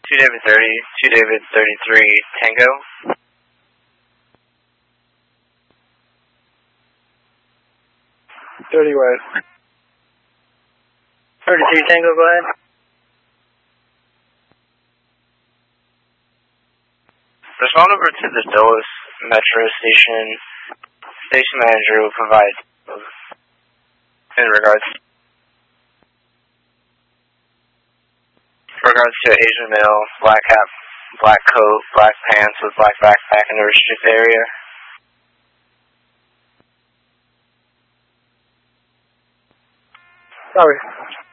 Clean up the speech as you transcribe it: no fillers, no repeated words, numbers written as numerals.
2 David 30, 2 David 33, Tango. West. 33 Tango, go ahead. Respond over to the Dulles Metro Station. Station manager will provide in regards to Asian male, black hat, black coat, black pants with black backpack in the restricted area. Sorry.